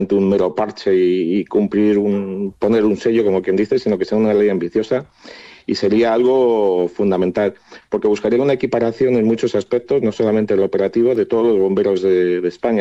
un mero parche y cumplir poner un sello, como quien dice, sino que sea una ley ambiciosa, y sería algo fundamental, porque buscaría una equiparación en muchos aspectos, no solamente el operativo, de todos los bomberos de España.